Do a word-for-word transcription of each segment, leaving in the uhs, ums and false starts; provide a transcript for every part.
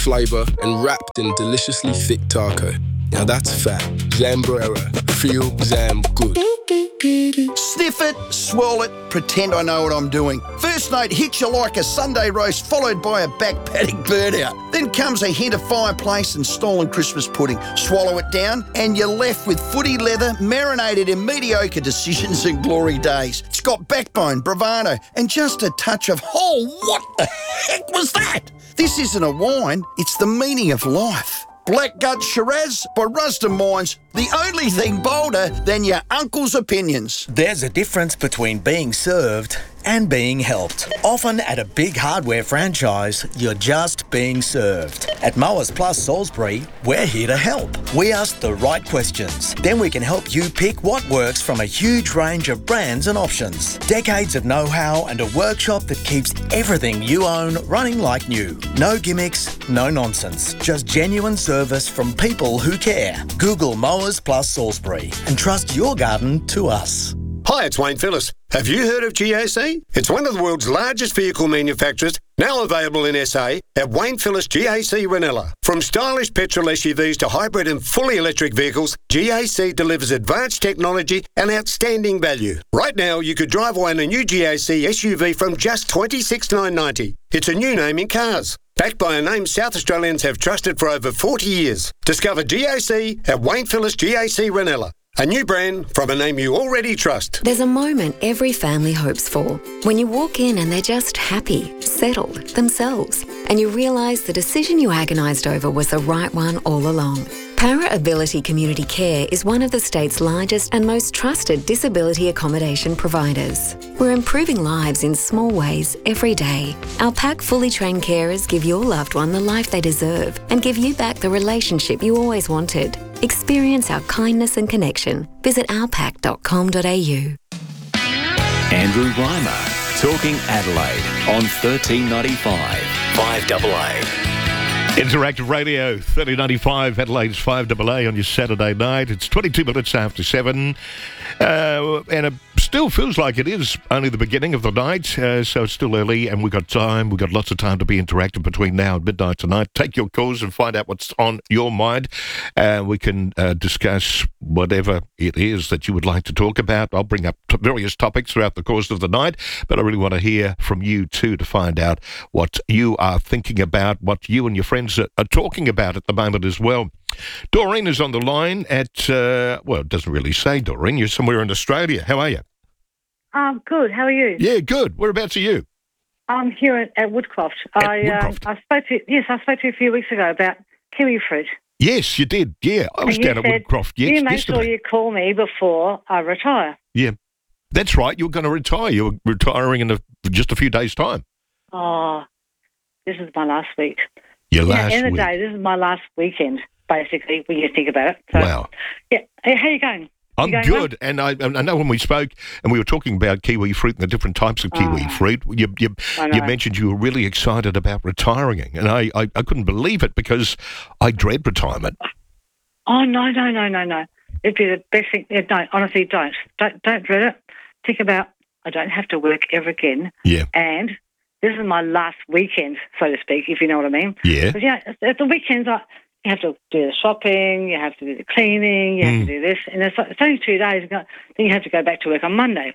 flavour and wrapped in deliciously thick taco. Now that's fat. Zambrera. Feel Zam good. Sniff it, swirl it, pretend I know what I'm doing. First note hits you like a Sunday roast followed by a back paddock burnout. Then comes a hint of fireplace and stolen Christmas pudding. Swallow it down and you're left with footy leather marinated in mediocre decisions and glory days. It's got backbone, bravado and just a touch of, oh, what the heck was that? This isn't a wine, it's the meaning of life. Blackgut Shiraz by Rusden Mines, the only thing bolder than your uncle's opinions. There's a difference between being served and being helped. Often at a big hardware franchise, you're just being served. At Mowers Plus Salisbury, we're here to help. We ask the right questions. Then we can help you pick what works from a huge range of brands and options. Decades of know-how and a workshop that keeps everything you own running like new. No gimmicks, no nonsense. Just genuine service from people who care. Google Mowers Plus Salisbury and trust your garden to us. Hi, it's Wayne Phillis. Have you heard of G A C? It's one of the world's largest vehicle manufacturers, now available in S A at Wayne Phillis G A C Ranella. From stylish petrol S U Vs to hybrid and fully electric vehicles, G A C delivers advanced technology and outstanding value. Right now, you could drive away in a new G A C S U V from just twenty-six thousand nine hundred ninety dollars. It's a new name in cars. Backed by a name South Australians have trusted for over forty years. Discover G A C at Wayne Phillis G A C Ranella. A new brand from a name you already trust. There's a moment every family hopes for. When you walk in and they're just happy, settled, themselves, and you realise the decision you agonised over was the right one all along. Para Ability Community Care is one of the state's largest and most trusted disability accommodation providers. We're improving lives in small ways every day. Our P A C fully trained carers give your loved one the life they deserve and give you back the relationship you always wanted. Experience our kindness and connection. Visit our pac dot com dot a u. Andrew Reimer, Talking Adelaide on thirteen ninety-five, five A A. Interactive Radio, thirteen ninety-five, Adelaide's five A A on your Saturday night. It's twenty-two minutes after seven, uh, and it still feels like it is only the beginning of the night, uh, so it's still early, and we've got time. We've got lots of time to be interactive between now and midnight tonight. Take your calls and find out what's on your mind. Uh, we can uh, discuss whatever it is that you would like to talk about. I'll bring up t- various topics throughout the course of the night, but I really want to hear from you too to find out what you are thinking about, what you and your friends are, are talking about at the moment as well. Doreen is on the line at, uh, well, it doesn't really say, Doreen. You're somewhere in Australia. How are you? Um, good. How are you? Yeah, good. Whereabouts are you? I'm here at, at Woodcroft. At I, Woodcroft. Um, I spoke to yes, I spoke to you a few weeks ago about kiwi fruit. Yes, you did. Yeah, I was And you down at said, Woodcroft yes, You make yesterday. sure you call me before I retire. Yeah, that's right. You were going to retire. You were retiring in a, just a few days' time. Oh, this is my last week. Your Yeah, last end of week. the day, this is my last weekend, basically, when you think about it. So, Wow. Yeah. Hey, how you going? I'm You going good, and I, I know when we spoke and we were talking about kiwi fruit and the different types of kiwi Oh, fruit, you you, I you know. mentioned you were really excited about retiring, and I, I, I couldn't believe it because I dread retirement. Oh, no, no, no, no, no. It'd be the best thing. Yeah, no, honestly, don't. Don't, don't dread it. Think about, I don't have to work ever again. Yeah, And this is my last weekend, so to speak, if you know what I mean. yeah, But yeah, at at the weekends, I, you have to do the shopping, you have to do the cleaning, you have Mm. to do this, and it's, it's only two days. Then you have to go back to work on Monday.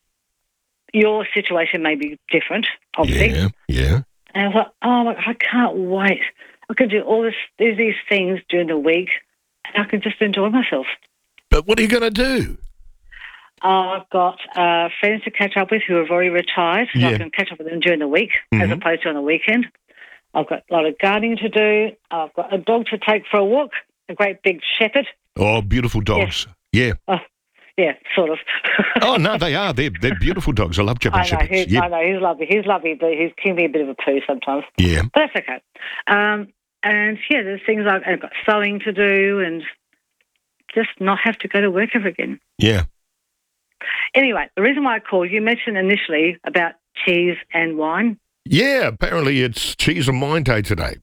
Your situation may be different, obviously. yeah, yeah. And I thought, oh, my, I can't wait. I can do all this, do these things during the week, and I can just enjoy myself. But what are you going to do? Uh, I've got uh, friends to catch up with who have already retired, so Yeah. I can catch up with them during the week as Mhm. opposed to on the weekend. I've got a lot of gardening to do. I've got a dog to take for a walk, a great big shepherd. Oh, beautiful dogs. Yeah. Oh, yeah, sort of. Oh no, they are. They're they're beautiful dogs. I love German I know, shepherds. he's, Yeah, I know, he's lovely. He's lovely, but he can be a bit of a poo sometimes. yeah. But that's okay. Um, and, yeah, there's things like I've got sewing to do and just not have to go to work ever again. Yeah. Anyway, the reason why I called, you mentioned initially about cheese and wine. Yeah, apparently it's cheese and wine day today.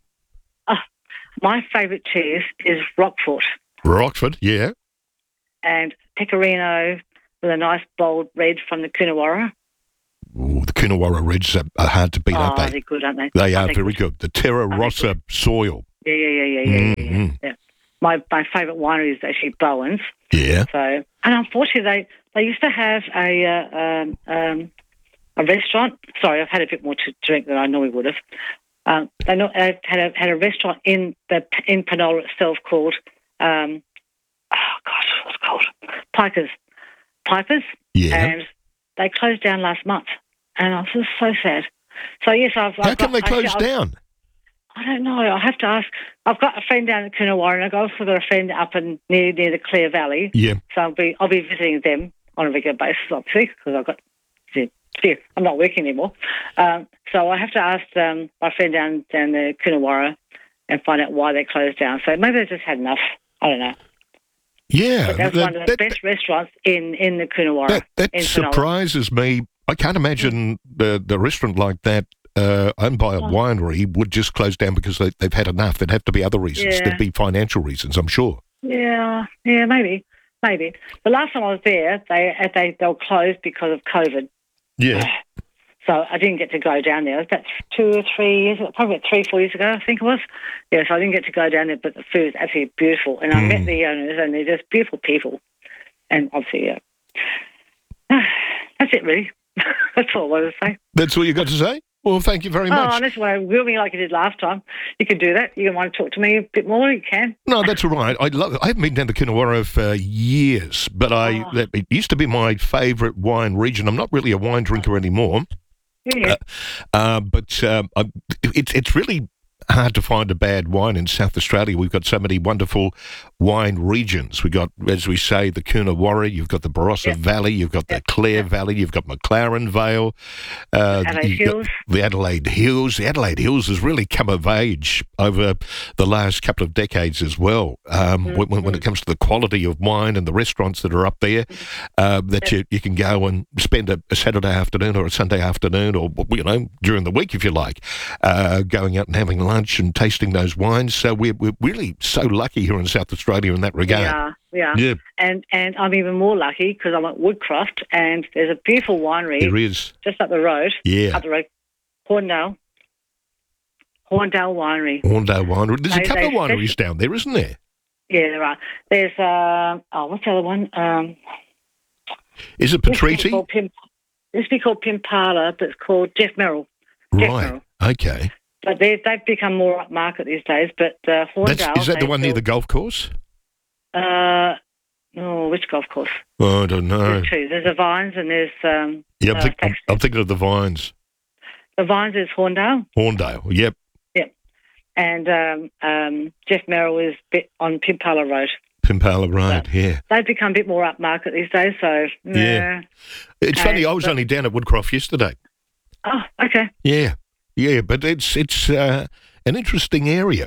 My favourite cheese is Roquefort Rockford, yeah. and Pecorino with a nice bold red from the Coonawarra. Ooh, the Coonawarra Reds are, are hard to beat, Oh, aren't they? they're good, aren't they? They are Aren't they very good. The Terra they Rossa soil. Yeah, yeah, yeah, yeah, yeah, yeah, yeah, Mhm. yeah. My my favourite winery is actually Bowen's. Yeah. So, and unfortunately, they, they used to have a uh, um, um, a restaurant. Sorry, I've had a bit more to drink than I normally would have. Um, they not, uh, had a had a restaurant in the in Penola itself called um, oh gosh, what's it called? Pikers, Pipers. Yeah. And they closed down last month, and I was just so sad. So yes, I've. How I've come got, they closed actually, down? I don't know. I have to ask. I've got a friend down at Coonawarra, and I've also got a friend up in near near the Clare Valley. Yeah. So I'll be I'll be visiting them on a regular basis, obviously, because I've got. Yeah, I'm not working anymore. Um, so I have to ask um, my friend down down the Coonawarra and find out why they closed down. So maybe they just had enough. I don't know. Yeah. But that's that- one of the that- best restaurants in, in the Coonawarra. That, that in Penola. surprises me. I can't imagine the, the restaurant like that uh, owned by a Oh. winery would just close down because they, they've had enough. There'd have to be other reasons. Yeah. There'd be financial reasons, I'm sure. Yeah, yeah, maybe, maybe. The last time I was there, they they they were closed because of COVID. Yeah. So I didn't get to go down there. It was about two or three years, probably about three, four years ago, I think it was. Yeah, so I didn't get to go down there, but the food is absolutely beautiful. And I met the owners, and they're just beautiful people. And obviously, yeah. That's it, really. That's all I wanted to say. That's all you got to say? Well, thank you very Oh, much. unless you want to wheel me like you did last time, you can do that. You want to talk to me a bit more, you can. No, that's all right. I love. I haven't been down to Coonawarra for years, but I Oh. that, it used to be my favourite wine region. I'm not really a wine drinker anymore, Yeah. uh, but um, I, it's it's really hard to find a bad wine in South Australia. We've got so many wonderful wine regions. We've got, as we say, the Coonawarra, you've got the Barossa Yeah. Valley, you've got the Yeah. Clare Valley, you've got McLaren Vale, uh, Adelaide you've got Hills. the Adelaide Hills. The Adelaide Hills has really come of age over the last couple of decades as well. Um, Mm-hmm. when, when it comes to the quality of wine and the restaurants that are up there, uh, that you, you can go and spend a, a Saturday afternoon or a Sunday afternoon, or you know during the week if you like, uh, going out and having lunch and tasting those wines. So we're we're really so lucky here in South Australia in that regard. Yeah, yeah. Yeah. And and I'm even more lucky because I'm at Woodcroft, and there's a beautiful winery There is. just up the road. Yeah. Up the road, Horndale. Horndale Winery. Horndale Winery. There's a They- couple of they wineries speci- down there, isn't there? Yeah, there are. There's uh oh, what's the other one? Um, Is it used to be Patriti? called Pim- used to be called Pimpala, but it's called Jeff Merrill. Jeff Right. Merrill. Okay. But they they've become more upmarket these days. But uh, Horndale. That's, is that the they one near the built- golf course? Uh, oh, which golf course? Oh, I don't know. There's two. There's the Vines and there's um. Yeah, I'm, uh, think, I'm, Thaxton. I'm thinking of the Vines. The Vines is Horndale. Horndale. Yep. And um, um, Jeff Merrill is bit on Pimpala Road. Pimpala Road. Yeah. They've become a bit more upmarket these days, so Yeah. yeah. It's Okay, funny. I was but- only down at Woodcroft yesterday. Oh, okay. Yeah. Yeah, but it's it's uh, an interesting area.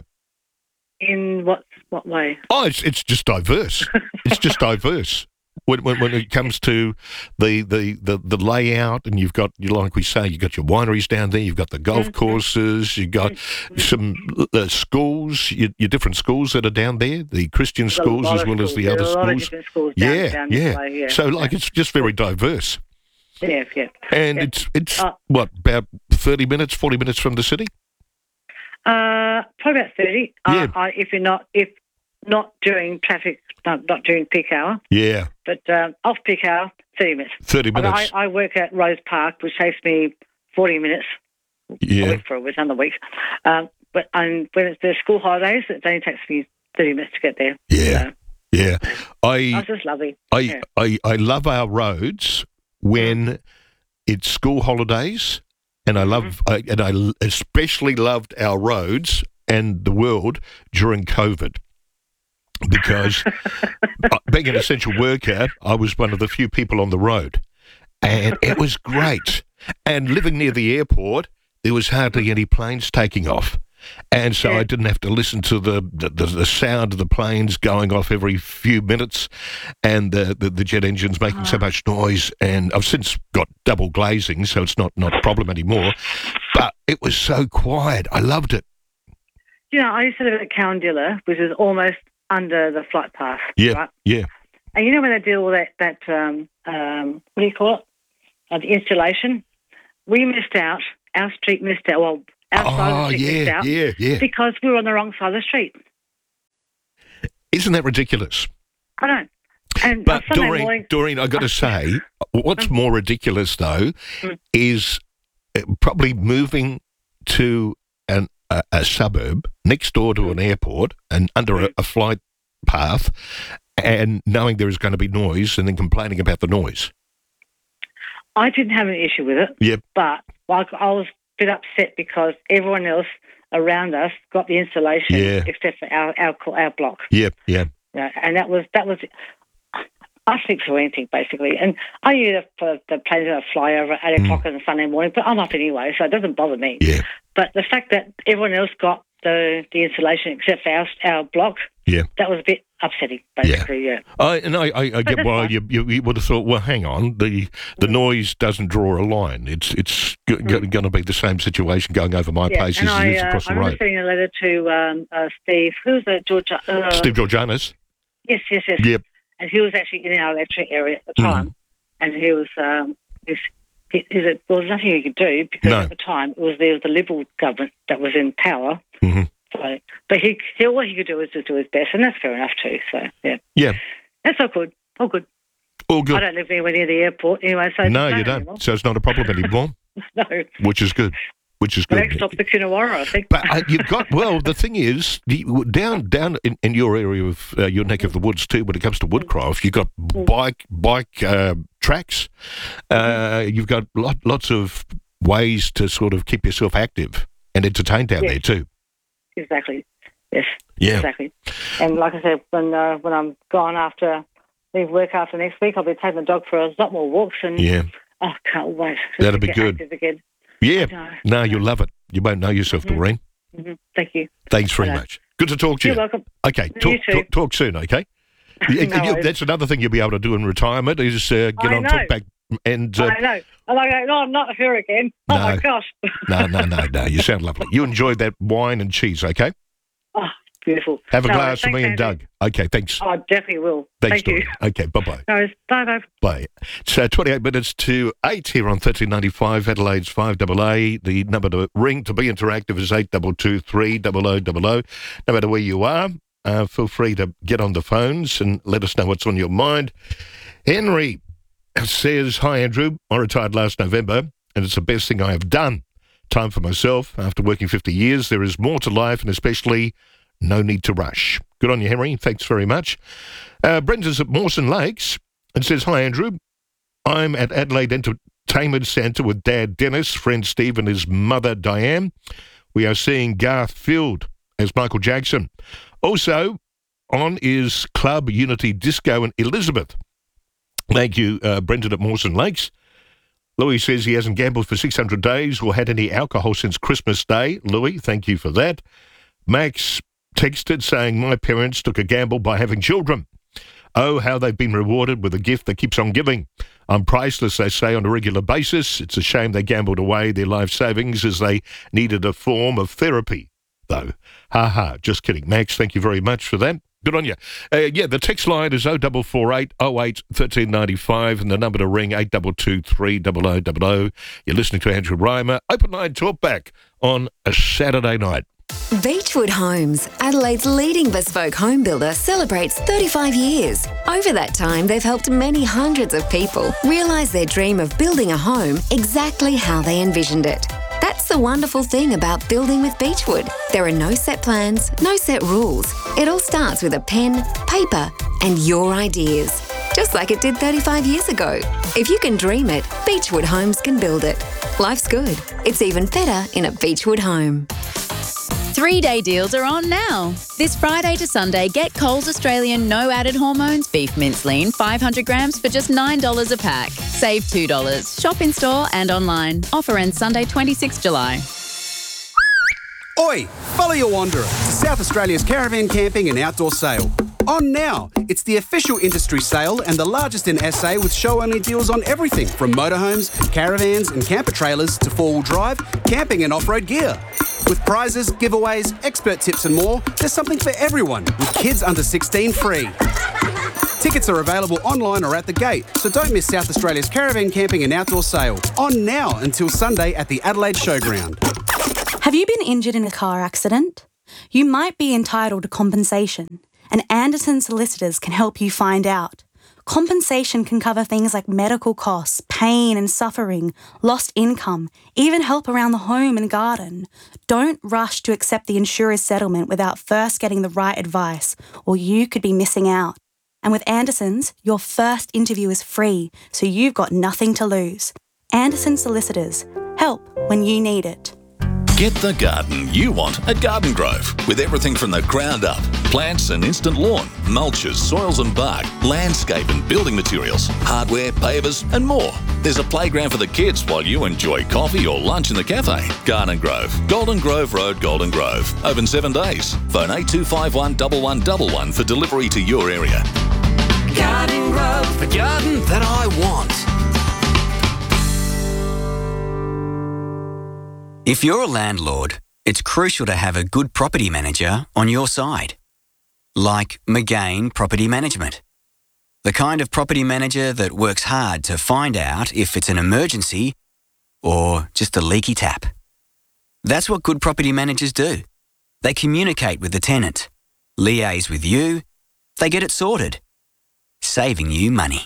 In what what way? Oh, it's it's just diverse. It's just diverse. When, when when it comes to the, the, the, the layout, and you've got, you like we say, you've got your wineries down there, you've got the golf courses, you've got some uh, schools, your, your different schools that are down there, the Christian There's a schools lot as of well as schools. the There's other a lot of schools. different schools down, Yeah, down this yeah. way, yeah. So, like, yeah. it's just very diverse. yeah, yeah. And Yeah. it's, it's Uh, what, about thirty minutes, forty minutes from the city? Uh, probably about thirty. Yeah. Uh, I, if you're not if not during traffic, not, not during peak hour, Yeah, but um, off peak hour, thirty minutes. thirty I, mean, minutes. I, I work at Rose Park, which takes me forty minutes. I yeah. work for a week, another week. Um, but and when it's the school holidays, it only takes me thirty minutes to get there. Yeah. So, Yeah. I, that's just lovely. I, Yeah. I, I love our roads when it's school holidays, and I love I, and I l- especially loved our roads and the world during COVID. Because uh, being an essential worker, I was one of the few people on the road, and it was great. And living near the airport, there was hardly any planes taking off. And so Yeah. I didn't have to listen to the, the, the, the sound of the planes going off every few minutes and the, the, the jet engines making so much noise. And I've since got double glazing, so it's not, not a problem anymore. But it was so quiet. I loved it. You know, I used to live at Cowandilla, which is almost under the flight path. Yeah, Right? yeah. And you know when they do all that, that um, um, what do you call it? Uh, the installation we missed out. Our street missed out. Well, our side of Oh, the street missed yeah, out yeah, yeah. because we were on the wrong side of the street. Isn't that ridiculous? I know. And But, on Sunday Doreen, morning, Doreen, I've got to say, what's more ridiculous, though, Mm. is uh, probably moving to an, a, a suburb next door to an airport and under a, a flight path and knowing there is going to be noise and then complaining about the noise. I didn't have an issue with it. Yep. But like, I was a bit upset because everyone else around us got the installation Yeah. except for our, our our block. Yep, yep. Yeah, and that was that was. I sleep through anything basically, and I knew that for the planes going to fly over at eight Mm. o'clock on a Sunday morning, but I'm up anyway, so it doesn't bother me. Yeah. But the fact that everyone else got the the installation except for our our block, Yeah. that was a bit upsetting. Basically, yeah. I, and I, I, I get that's why fine. you, you, you would have thought, well, hang on, the the noise doesn't draw a line. It's it's g- g- going to be the same situation going over my Yeah, place and as I, it is uh, across I the remember road. sending a letter to um, uh, Steve. Who's the George? Uh, Steve Georgianis? Yes, yes, yes. Yep. And he was actually in our electric area at the Mm. time, and he was. Um, he's, he, he said, well, there's nothing you could do because No. at the time it was there was the Liberal government that was in power. Mhm. So, but he, he all he could do was just do his best, and that's fair enough too. So yeah, Yeah. that's all good. All good. All I good. don't live anywhere near the airport anyway, so No, it's you not don't. anymore. So it's not a problem anymore, No, which is good. Which is but good. next stop the Coonawarra, I think. But uh, you've got, well, the thing is, the, down down in, in your area of uh, your neck of the woods too, when it comes to woodcraft, you've got bike bike uh, tracks. Uh, you've got lot, lots of ways to sort of keep yourself active and entertained down Yes. there too. Exactly. Yes. Yeah. Exactly. And like I said, when uh, when I'm gone after leave work after next week, I'll be taking the dog for a lot more walks, and Yeah. oh, can't wait. Just That'll to be get good. active again. Yeah. No, No, no. you'll love it. You won't know yourself, Doreen. hmm Thank you. Thanks very I know. much. Good to talk to You're you. welcome. Okay. You Talk, too. talk, talk soon, okay? Yeah, No you- worries. that's another thing you'll be able to do in retirement is uh, get I on know. talkback and uh, I know. I'm like, no, I'm not her again. Oh my No. gosh. no, no, no, no. You sound lovely. You enjoyed that wine and cheese, okay? Oh, beautiful. Have a No, glass for thanks, me and Andrew. Doug. Okay, thanks. I definitely will. Thanks, Thank you. Doreen. Okay, bye-bye. No, worries. bye bye. Bye. It's uh, twenty-eight minutes to eight here on thirteen ninety-five, Adelaide's five A A. The number to ring to be interactive is eight two two three zero zero zero zero. No matter where you are, uh, feel free to get on the phones and let us know what's on your mind. Henry says, hi, Andrew. I retired last November, and it's the best thing I have done. Time for myself. After working fifty years, there is more to life, and especially no need to rush. Good on you, Henry. Thanks very much. Uh, Brenda's at Mawson Lakes and says, hi, Andrew. I'm at Adelaide Entertainment Centre with Dad Dennis, friend Steve and his mother Diane. We are seeing Garth Field as Michael Jackson. Also on is Club Unity Disco in Elizabeth. Thank you, uh, Brendan at Mawson Lakes. Louis says he hasn't gambled for six hundred days or had any alcohol since Christmas Day. Louis, thank you for that. Max texted saying, my parents took a gamble by having children. Oh, how they've been rewarded with a gift that keeps on giving. I'm priceless, they say, on a regular basis. It's a shame they gambled away their life savings as they needed a form of therapy, though. Ha ha, just kidding. Max, thank you very much for that. Good on you. Uh, yeah, the text line is oh four four eight oh eight one three nine five and the number to ring eight two two three zero zero zero zero. You're listening to Andrew Reimer. Open line talkback on a Saturday night. Beechwood Homes, Adelaide's leading bespoke home builder, celebrates thirty-five years. Over that time, they've helped many hundreds of people realise their dream of building a home exactly how they envisioned it. That's the wonderful thing about building with Beechwood. There are no set plans, no set rules. It all starts with a pen, paper, and your ideas. Just like it did thirty-five years ago. If you can dream it, Beechwood Homes can build it. Life's good. It's even better in a Beechwood home. Three-day deals are on now. This Friday to Sunday, get Coles Australian no added hormones beef mince lean five hundred grams for just nine dollars a pack. Save two dollars. Shop in store and online. Offer ends Sunday, twenty-sixth of July. Oi, follow your wanderer to South Australia's caravan camping and outdoor sale. On now, it's the official industry sale and the largest in S A with show-only deals on everything from motorhomes, caravans and camper trailers to four-wheel drive, camping and off-road gear. With prizes, giveaways, expert tips and more, there's something for everyone with kids under sixteen free. Tickets are available online or at the gate, so don't miss South Australia's Caravan Camping and Outdoor Sale. On now until Sunday at the Adelaide Showground. Have you been injured in a car accident? You might be entitled to compensation, and Anderson Solicitors can help you find out. Compensation can cover things like medical costs, pain and suffering, lost income, even help around the home and garden. Don't rush to accept the insurer's settlement without first getting the right advice, or you could be missing out. And with Anderson's, your first interview is free, so you've got nothing to lose. Anderson Solicitors. Help when you need it. Get the garden you want at Garden Grove, with everything from the ground up. Plants and instant lawn, mulches, soils and bark, landscape and building materials, hardware, pavers and more. There's a playground for the kids while you enjoy coffee or lunch in the cafe. Garden Grove, Golden Grove Road, Golden Grove. Open seven days. Phone eight two five one, one one one one for delivery to your area. Garden Grove, the garden that I want. If you're a landlord, it's crucial to have a good property manager on your side. Like McGain Property Management. The kind of property manager that works hard to find out if it's an emergency or just a leaky tap. That's what good property managers do. They communicate with the tenant, liaise with you, they get it sorted, saving you money.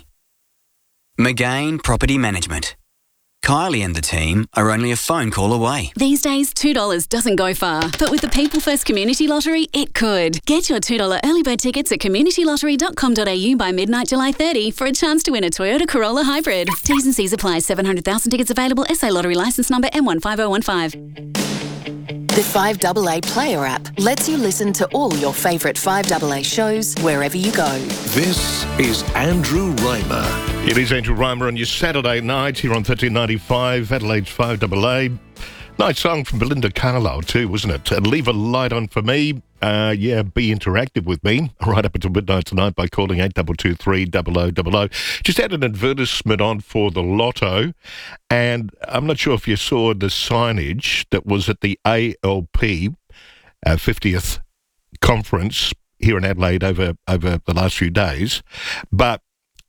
McGain Property Management. Kylie and the team are only a phone call away. These days, two dollars doesn't go far, but with the People First Community Lottery, it could. Get your two dollars early bird tickets at community lottery dot com dot a u by midnight July thirtieth for a chance to win a Toyota Corolla Hybrid. T's and C's apply. seven hundred thousand tickets available. S A Lottery licence number M one five oh one five. The five A A Player app lets you listen to all your favourite five A A shows wherever you go. This is Andrew Reimer. It is Andrew Reimer on your Saturday night here on thirteen ninety-five, Adelaide's five A A. Nice song from Belinda Carlisle too, wasn't it? Uh, leave a light on for me. Uh, yeah, be interactive with me right up until midnight tonight by calling eight two two three, zero zero zero zero. Just had an advertisement on for the Lotto, and I'm not sure if you saw the signage that was at the A L P uh, fiftieth conference here in Adelaide over, over the last few days, but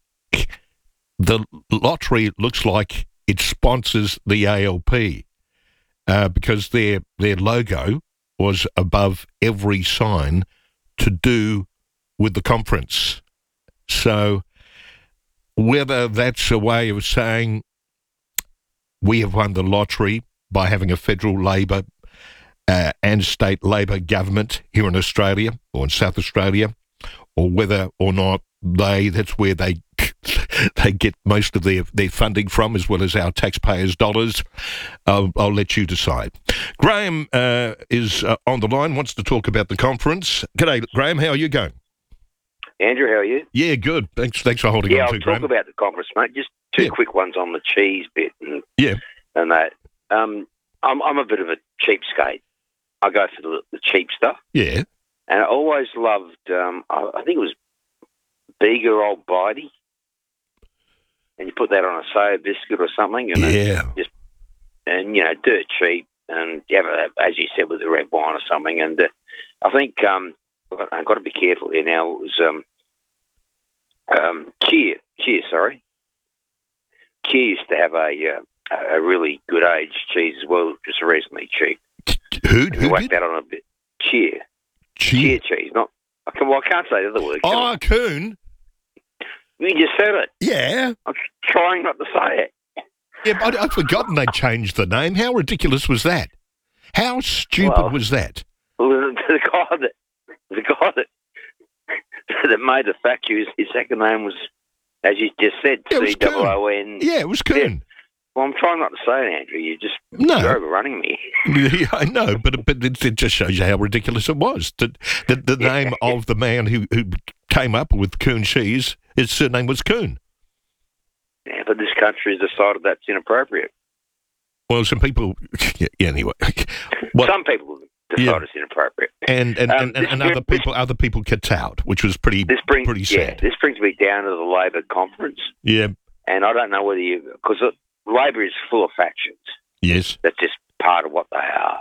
the lottery looks like it sponsors the A L P uh, because their their logo was above every sign to do with the conference. So whether that's a way of saying we have won the lottery by having a federal Labor uh, and state Labor government here in Australia or in South Australia, or whether or not they that's where they they get most of their, their funding from, as well as our taxpayers' dollars. I'll, I'll let you decide. Graham uh, is uh, on the line, wants to talk about the conference. G'day, Graham. How are you going? Andrew, how are you? Yeah, good. Thanks Thanks for holding yeah, on I'll to, Graham. Graham. Yeah, I'll talk about the conference, mate. Just two Yeah. quick ones on the cheese bit and, Yeah. and that. Um, I'm, I'm a bit of a cheapskate. I go for the, the cheap stuff. Yeah. And I always loved, um, I, I think it was Bega Old Bitey. And you put that on a soda biscuit or something. And Yeah. Just, and, you know, dirt cheap. And you have a, as you said, with the red wine or something. And uh, I think um, I've got to be careful here now. It was um, um, Cheer, Cheer, sorry. Cheer used to have a uh, a really good aged cheese as well, just reasonably cheap. Who? And you whack that on a bit. Cheer. Cheer. Cheer cheese. Not. I can. Well, I can't say the other word. can I? Oh, Coon. You just said it. Yeah. I'm trying not to say it. Yeah, but I'd forgotten they changed the name. How ridiculous was that? How stupid Well, was that? Well, the, the guy that the guy that that made the fact use his second name was, as you just said, Yeah, it was C O O N. Yeah, it was Coon. Well, I'm trying not to say it, Andrew. You just No. you're overrunning me. Yeah, I know, but but it, it just shows you how ridiculous it was. The, the, the name of the man who, who came up with Coon cheese, his surname was Coon. Yeah, but this country has decided that's inappropriate. Well, some people, yeah, anyway. Well, Some people decide Yeah. it's inappropriate. and and, Um, and, and, this and other brings- people other people kicked out, which was pretty This brings pretty yeah, sad. this brings me down to the Labor conference, Yeah. and I don't know whether you because Labor is full of factions. Yes. That's just part of what they are.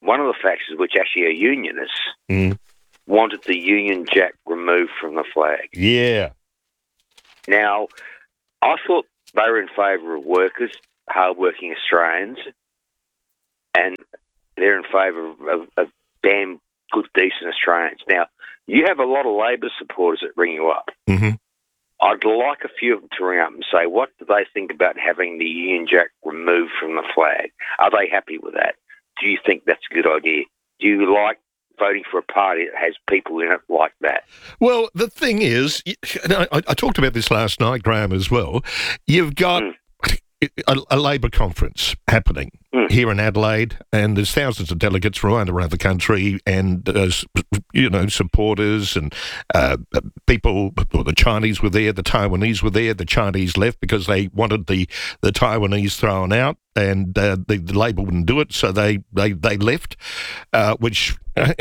one of the factions, which actually are unionists, Mm. wanted the Union Jack removed from the flag. Yeah. Now, I thought they were in favour of workers, hard-working Australians, and they're in favour of, of, of damn good, decent Australians. Now, you have a lot of Labor supporters that ring you up. Mm-hmm. I'd like a few of them to ring up and say, what do they think about having the Union Jack removed from the flag? Are they happy with that? Do you think that's a good idea? Do you like voting for a party that has people in it like that? Well, the thing is, y- and I, I talked about this last night, Graham, as well. You've got Mm. a, a Labor conference happening Mm. here in Adelaide, and there's thousands of delegates from around around the country, and uh, s- you know, supporters and uh, people. Well, the Chinese were there, the Taiwanese were there. The Chinese left because they wanted the, the Taiwanese thrown out, and uh, the, the Labor wouldn't do it, so they they they left. Uh, which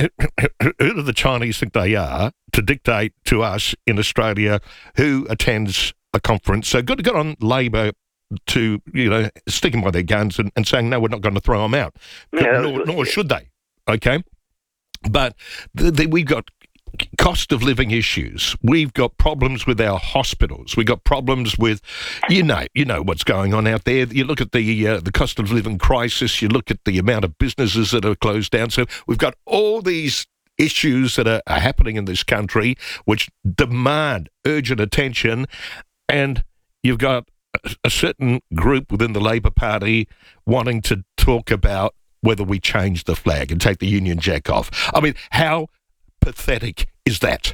who do the Chinese think they are to dictate to us in Australia who attends a conference? So good, good on Labor to, you know, sticking by their guns and, and saying, no, we're not going to throw them out. Yeah, nor, nor should they, okay? But the, the, we've got cost of living issues. We've got problems with our hospitals. We've got problems with, you know, you know what's going on out there. You look at the uh, the cost of living crisis. You look at the amount of businesses that are closed down. So we've got all these issues that are, are happening in this country which demand urgent attention, and you've got a, a certain group within the Labor Party wanting to talk about whether we change the flag and take the Union Jack off. I mean, how pathetic is that?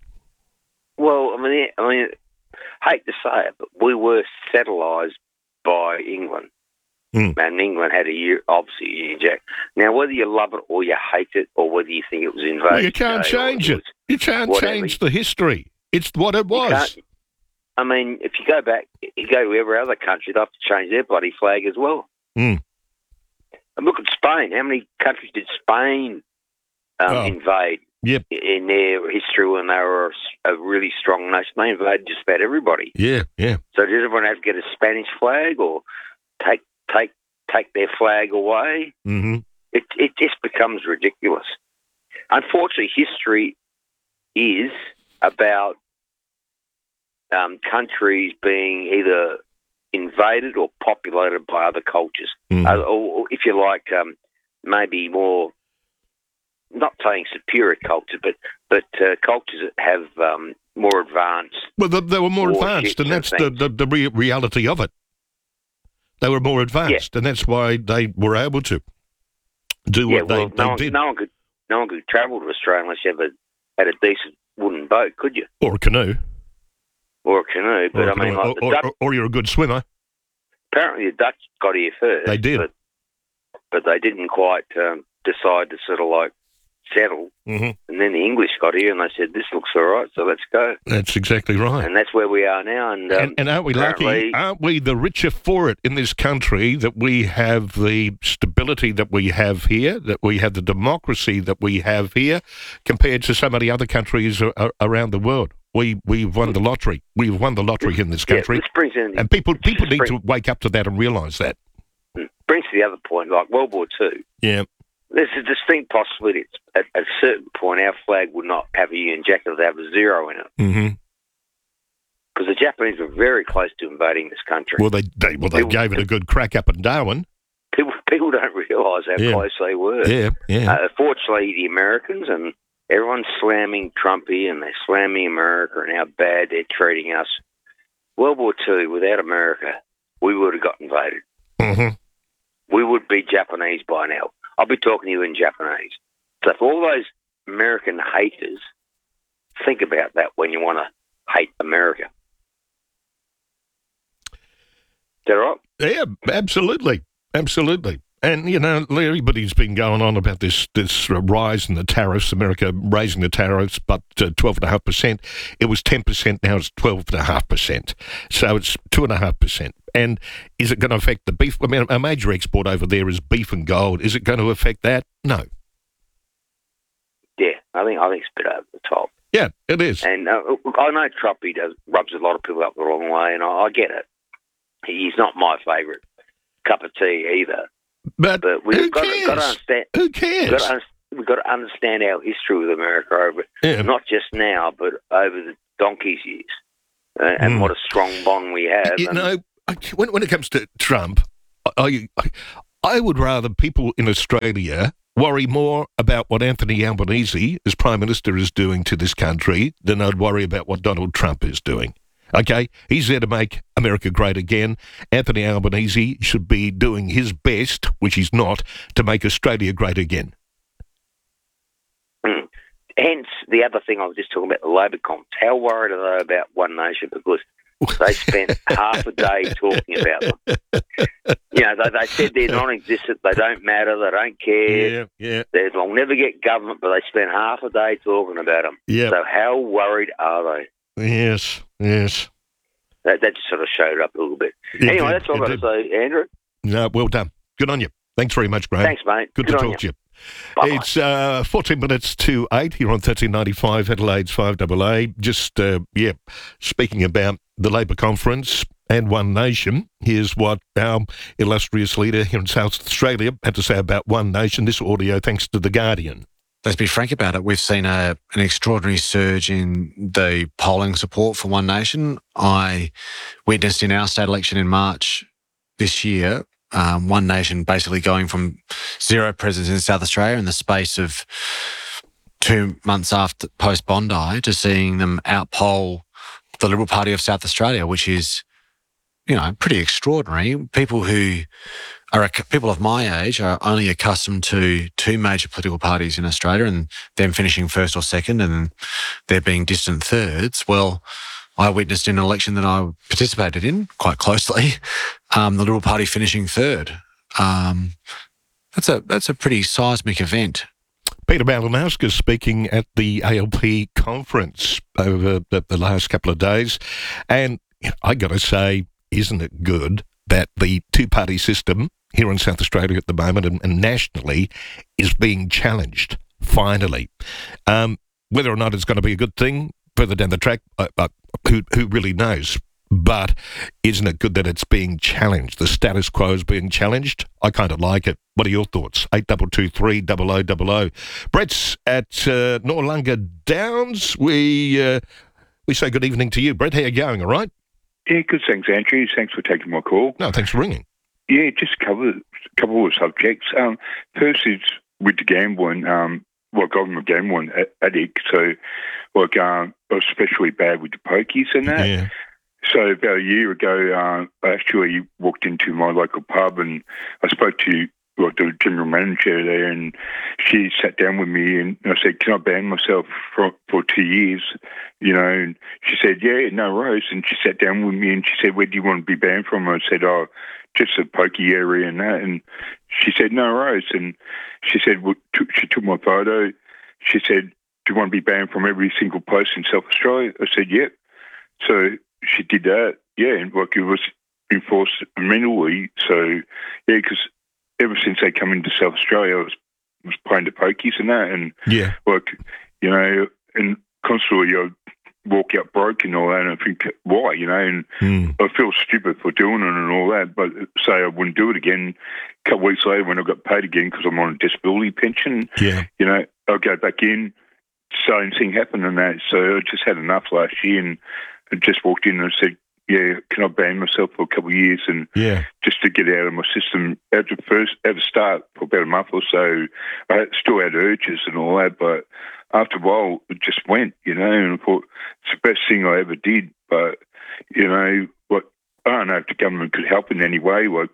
Well, I mean, I mean, I hate to say it, but we were satellised by England. Mm. And England had a year, obviously, a Union Jack. Now, whether you love it or you hate it, or whether you think it was invaded, Well, you can't change it. You can't whatever. change the history. It's what it You was. can't- I mean, if you go back, you go to every other country, they have to change their bloody flag as well. Mm. And look at Spain. How many countries did Spain um, Oh. invade Yep. in their history when they were a s- a really strong nation? They invaded just about everybody. Yeah, yeah. So does everyone have to get a Spanish flag or take take take their flag away? Mm-hmm. It it just becomes ridiculous. Unfortunately, history is about um, countries being either invaded or populated by other cultures, Mhm. uh, or, or if you like, um, maybe more. Not saying superior culture, but but uh, cultures that have um, more advanced. Well, they, they were more warships advanced, and and that's the, the, the re- reality of it. They were more advanced, and that's why they were able to do yeah, what well, they, no, they one, did. no one could no one could travel to Australia unless you have a, had a decent wooden boat, could you? Or a canoe. Or a canoe. But or, a I mean, canoe, like the or, Dutch, or, or you're a good swimmer. apparently the Dutch got here first. They did. But, but they didn't quite um, decide to sort of like settle. Mm-hmm. And then the English got here and they said, this looks all right, so let's go. That's exactly right. And that's where we are now. And, um, And, and aren't we lucky? apparently- Aren't we the richer for it in this country that we have the stability that we have here, that we have the democracy that we have here, compared to so many other countries a- a- around the world? We we've won the lottery. We've won the lottery in this Yeah, country, this brings in, and people people need brings- to wake up to that and realise that. brings to the other point, like World War Two. Yeah. There's a distinct possibility at, at a certain point our flag would not have a Union Jack, it would have a zero in it. Mm-hmm. Because the Japanese were very close to invading this country. Well, they, they well they People- gave it a good crack up in Darwin. People, people don't realise how Yeah. close they were. Yeah, yeah. Uh, fortunately, the Americans and everyone's slamming Trumpy and they're slamming America and how bad they're treating us. World War Two, without America, we would have got invaded. Mm-hmm. We would be Japanese by now. I'll be talking to you in Japanese. So for all those American haters, think about that when you want to hate America. Is that right? Yeah, absolutely, absolutely. And you know, everybody's been going on about this this uh, rise in the tariffs. America raising the tariffs, but uh, twelve and a half percent. It was ten percent. Now it's twelve and a half percent. So it's two and a half percent. And is it going to affect the beef? I mean, a major export over there is beef and gold. Is it going to affect that? No. Yeah, I think I think it's a bit over the top. Yeah, it is. And uh, I know Trumpy does rubs a lot of people up the wrong way, and I, I get it. He's not my favourite cup of tea either. But, but we've who got, cares? To, got to understand. Who cares? We've got, to, we've got to understand our history with America over Yeah. not just now, but over the donkey's years, uh, and Mm. what a strong bond we have. You and, know, I- when, when it comes to Trump, I, I I would rather people in Australia worry more about what Anthony Albanese, as Prime Minister, is doing to this country than I'd worry about what Donald Trump is doing. Okay? He's there to make America great again. Anthony Albanese should be doing his best, which he's not, to make Australia great again. Mm. Hence, the other thing I was just talking about, the Labor comps. How worried are they about One Nation? Because they spent half a day talking about them. You know, they, they said they're non-existent, they don't matter, they don't care. Yeah, yeah. They, they'll never get government, but they spent half a day talking about them. Yeah. So how worried are they? Yes, yes. That, that just sort of showed up a little bit. It anyway, did, that's all it I've got to say, Andrew. No, well done. Good on you. Thanks very much, Graham. Thanks, mate. Good, Good to on talk you. to you. It's uh, fourteen minutes to eight here on thirteen ninety-five Adelaide's five A A. Just, uh, yeah, speaking about the Labor Conference and One Nation, here's what our illustrious leader here in South Australia had to say about One Nation. This audio thanks to The Guardian. Let's be frank about it. We've seen a, an extraordinary surge in the polling support for One Nation. I witnessed in our state election in March this year, um, One Nation basically going from zero presence in South Australia in the space of two months after post-Bondi to seeing them outpoll the Liberal Party of South Australia, which is, you know, pretty extraordinary. People who are people of my age are only accustomed to two major political parties in Australia and them finishing first or second and there being distant thirds. Well, I witnessed in an election that I participated in quite closely, um, the Liberal Party finishing third. Um, that's a that's a pretty seismic event. Peter Malinauskas speaking at the A L P conference over the, the last couple of days. And I got to say, isn't it good that the two-party system here in South Australia at the moment and, and nationally is being challenged, finally. Um, whether or not it's going to be a good thing further down the track, uh, uh, who, who really knows? But isn't it good that it's being challenged? The status quo is being challenged. I kind of like it. What are your thoughts? eight two two three, double oh double oh. Brett's at uh, Noarlunga Downs. We uh, we say good evening to you. Brett, how you going, all right? Yeah, good, thanks, Andrew. Thanks for taking my call. No, thanks for ringing. Yeah, just cover a couple of subjects. Um, first is with the gambling, um, well, government gambling addict. So, like, um, I was especially bad with the pokies and that. Yeah. So about a year ago, uh, I actually walked into my local pub and I spoke to like the general manager there, and she sat down with me and I said, "Can I ban myself for for two years?" You know, and she said, "Yeah, no worries." And she sat down with me and she said, "Where do you want to be banned from?" I said, "Oh, just the pokey area and that." And she said, "No worries." And she said, well, t- she took my photo. She said, "Do you want to be banned from every single place in South Australia?" I said, "Yep." So she did that, yeah, and like it was enforced mentally. So, yeah, because ever since they come into South Australia, I was, was playing the pokies and that, and yeah, like, you know, and constantly I walk out broke and all that, and I think, why, you know, and mm. I feel stupid for doing it and all that, but say I wouldn't do it again. A couple of weeks later when I got paid again because I'm on a disability pension, yeah, you know, I'll go back in, same thing happened and that, so I just had enough last year and I just walked in and said, yeah, can I ban myself for a couple of years and yeah. just to get out of my system. At the first, at the start, for about a month or so, I had, still had urges and all that, but after a while, it just went, you know, and I thought it's the best thing I ever did. But, you know, what I don't know if the government could help in any way, like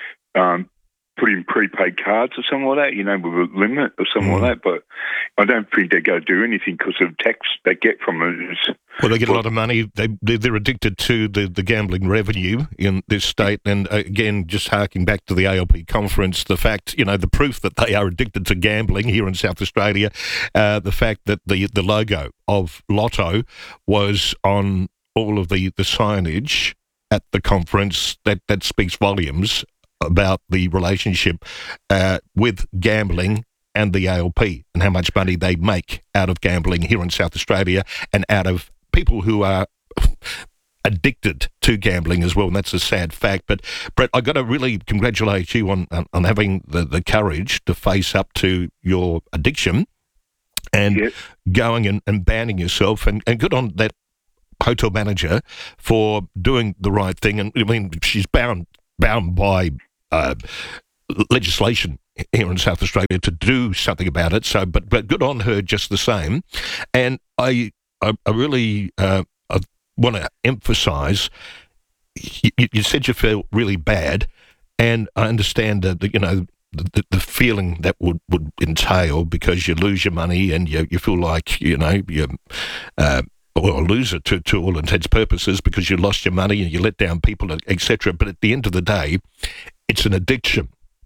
um, put in prepaid cards or something like that, you know, with a limit or something mm. like that, but I don't think they're going to do anything because of the tax they get from it. It's, well, they get a lot of money. They, they're addicted to the, the gambling revenue in this state. And again, just harking back to the A L P conference, the fact, you know, the proof that they are addicted to gambling here in South Australia, uh, the fact that the, the logo of Lotto was on all of the, the signage at the conference, that, that speaks volumes about the relationship uh, with gambling and the A L P and how much money they make out of gambling here in South Australia and out of people who are addicted to gambling as well, and that's a sad fact. But Brett, I got to really congratulate you on on, on having the, the courage to face up to your addiction and yep. going and, and banning yourself, and, and good on that hotel manager for doing the right thing. And I mean, she's bound bound by uh, legislation here in South Australia to do something about it. So, but but good on her just the same. And I I, I really uh, I want to emphasise. You, you said you feel really bad, and I understand that you know the, the feeling that would, would entail because you lose your money and you you feel like you know you. Uh, Well, a loser to, to all intents and purposes because you lost your money and you let down people, et cetera. But at the end of the day, it's an addiction.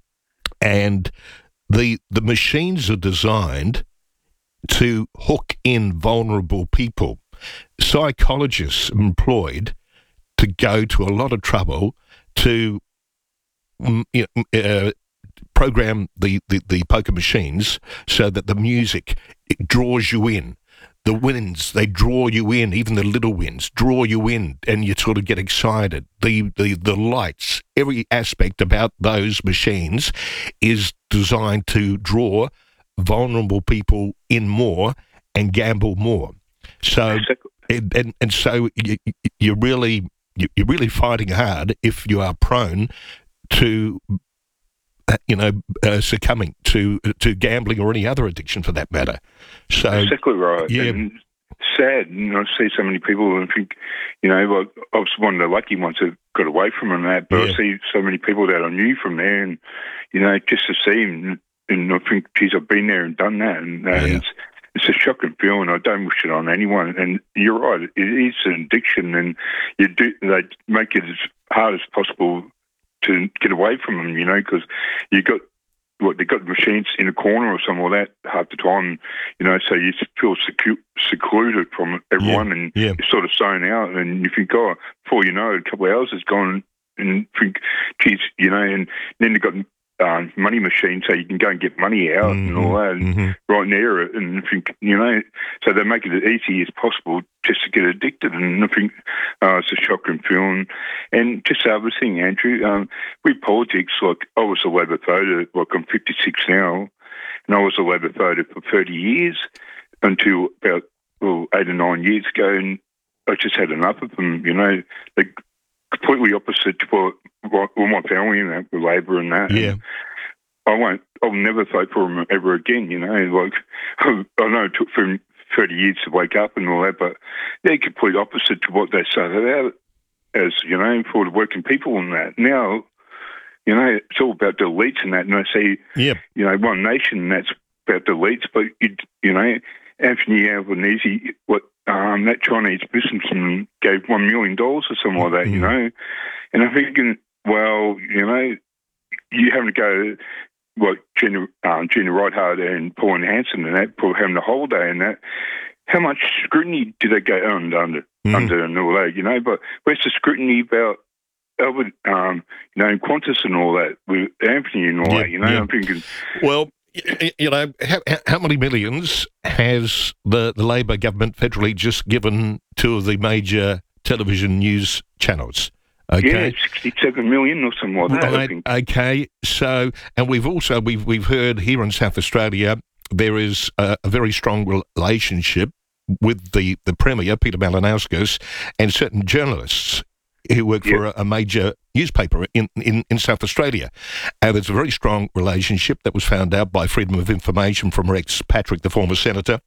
And the the machines are designed to hook in vulnerable people. Psychologists are employed to go to a lot of trouble to you know, uh, program the, the, the poker machines so that the music it draws you in. The wins, they draw you in, even the little wins, draw you in, and you sort of get excited. The, the the lights, every aspect about those machines is designed to draw vulnerable people in more and gamble more. So, and, and, and so you, you're really you're really fighting hard if you are prone to, you know, uh, succumbing to to gambling or any other addiction for that matter. So exactly right. Yeah. And sad, you know, I see so many people and think, you know, well, I was one of the lucky ones that got away from them, that, but yeah. I see so many people that I knew from there, and you know, just to see them, and I think, geez, I've been there and done that, and, uh, Yeah. it's, it's a shocking feeling. I don't wish it on anyone. And you're right, it is an addiction, and you do they make it as hard as possible to get away from them, you know, because you got what they got machines in a corner or something like that half the time, you know, so you feel secu- secluded from everyone, Yeah, and yeah. you're sort of zoned out, and you think, oh, before you know it, a couple of hours has gone, and think, geez, you know, and then they've got um, money machines so you can go and get money out Mm-hmm. and all that, and Mm-hmm. right near it, and think, you know, so they make it as easy as possible just to get addicted, and I think uh, it's a shocking feeling. And just the other thing, Andrew, um, with politics, like I was a Labor voter, like I'm fifty-six now, and I was a Labor voter for thirty years until about well, eight or nine years ago, and I just had enough of them, you know. They're completely opposite to what, what all my family and that, with Labor and that. Yeah. And I won't, I'll never vote for them ever again, you know. Like, I know it took them thirty years to wake up and all that, but they're complete opposite to what they started out as, you know, for the working people and that. Now, you know, it's all about the elites and that, and I see, Yep. you know, One Nation, that's about the elites, but, you, you know, Anthony Albanese, what um, that Chinese businessman gave one million dollars or something like that, you know, and I'm thinking, well, you know, you having to go, what, Gina, um, Gina Righard and Pauline Hanson and that, for having a holiday and that, how much scrutiny do they go under, under, Mm. under and all that, you know, but where's the scrutiny about Albert, um, you know, Qantas and all that, with Anthony and all Yeah, that, you know, yeah. I'm thinking, Well, y- you know, how, how many millions has the, the Labor government federally just given to the major television news channels? Okay. yeah, sixty-seven million or something like that, I Right, think. okay, so, and we've also, we've, we've heard here in South Australia, there is a, a very strong relationship with the, the Premier, Peter Malinauskas, and certain journalists who work for a, a major newspaper in, in, in South Australia. And there's a very strong relationship that was found out by Freedom of Information from Rex Patrick, the former senator.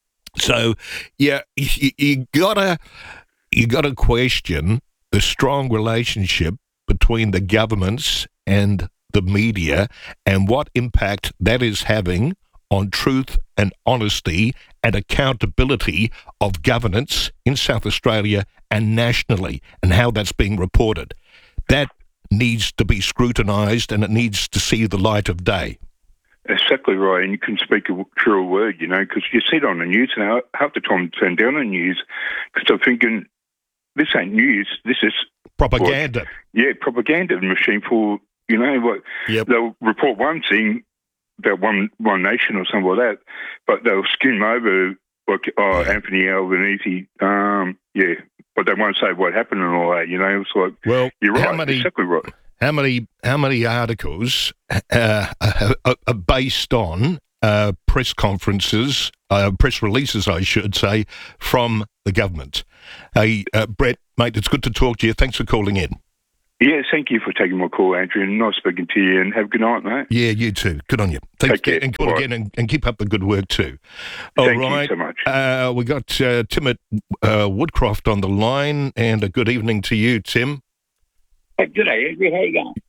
So, yeah, you, you gotta, you gotta question the strong relationship between the governments and the media and what impact that is having on truth and honesty and accountability of governance in South Australia and nationally, and how that's being reported. That needs to be scrutinised, and it needs to see the light of day. Exactly right, and you can speak a true word, you know, because you see it on the news, and I half the time turn down the news because I'm thinking, this ain't news, this is Propaganda. Like, yeah, propaganda machine for, you know, what Yep. they'll report one thing about one one nation or something like that, but they'll skim over like oh, Anthony Albanese, um, yeah, but they won't say what happened and all that. You know, it's like well, you're right, how many, exactly right. How many how many articles uh, are, are based on uh, press conferences, uh, press releases, I should say, from the government? Hey, uh, Brett, mate, it's good to talk to you. Thanks for calling in. Yeah, thank you for taking my call, Andrew, and nice speaking to you, and have a good night, mate. Yeah, you too. Good on you. Thanks, Take care. and call Bye. again, and, and keep up the good work too. All Thank right. you so much. Uh, we got uh, Tim at uh, Woodcroft on the line, and a good evening to you, Tim. Hey, good day, Andrew. How you going?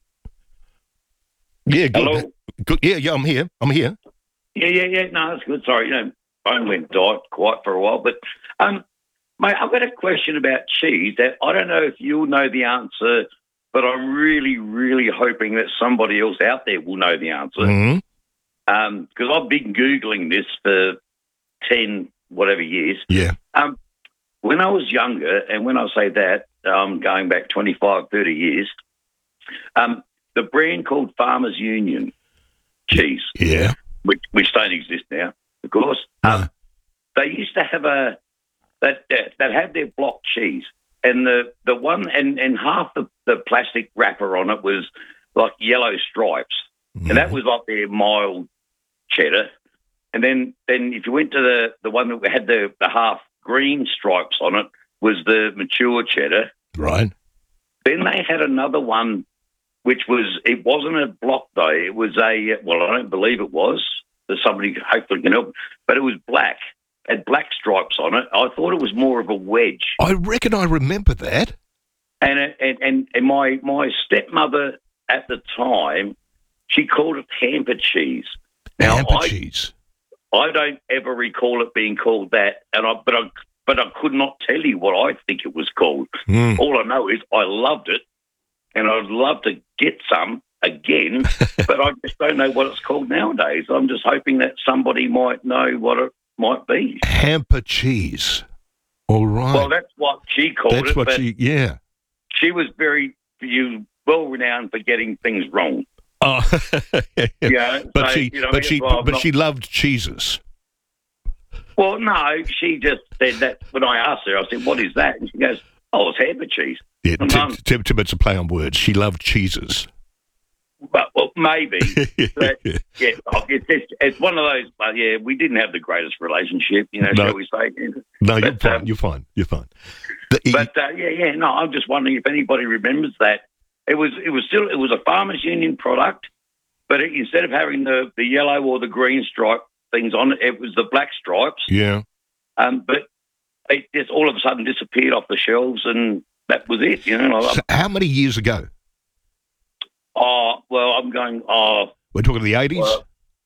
Yeah, good. Hello? Good. Yeah, yeah, I'm here. I'm here. Yeah, yeah, yeah. No, that's good. Sorry, you know, phone went died quiet for a while, but um, mate, I've got a question about cheese that I don't know if you'll know the answer, but I'm really, really hoping that somebody else out there will know the answer. Mm-hmm. Um, because I've been googling this for ten whatever years. Yeah. Um, when I was younger, and when I say that, um, going back twenty-five, thirty years, um, the brand called Farmers Union cheese, yeah, which which don't exist now, of course. Um, they used to have a that that, that had their block cheese, and the, the one and, and half the, the plastic wrapper on it was like yellow stripes, mm. and that was like their mild cheddar. And then, then if you went to the, the one that had the, the half green stripes on it was the mature cheddar. Right. Then they had another one, which was, it wasn't a block though. It was a, well, I don't believe it was. There's somebody hopefully can help, but it was black, had black stripes on it. I thought it was more of a wedge. I reckon I remember that. And it, and, and, and my, my stepmother at the time, she called it hamper cheese. Now, hamper I, cheese. I don't ever recall it being called that, and I, but I, but I could not tell you what I think it was called. Mm. All I know is I loved it, and I'd love to get some again, but I just don't know what it's called nowadays. I'm just hoping that somebody might know what it might be. Hamper cheese. All right. Well, that's what she called That's it. what but she, yeah. She was very you well renowned for getting things wrong. Oh, yeah. but so, she, you know, but she, well, but not, she loved cheeses. Well, no, she just said that when I asked her, I said, "What is that?" And she goes, "Oh, it's hamper cheese." Yeah, And, um, Tim, Tim, it's a play on words. She loved cheeses. But well, maybe. But, yeah, it's, it's, it's one of those. But yeah, we didn't have the greatest relationship, you know. No. Shall we say? No, you're But, fine. um, you're fine. You're fine. But uh, yeah, yeah. No, I'm just wondering if anybody remembers that. It was, it was still, it was a Farmers Union product, but it, instead of having the, the yellow or the green stripe things on it, it was the black stripes. Yeah. Um, but it just all of a sudden disappeared off the shelves, and that was it. You know. So how many years ago? Oh well, I'm going. Oh, We're talking the eighties. Well,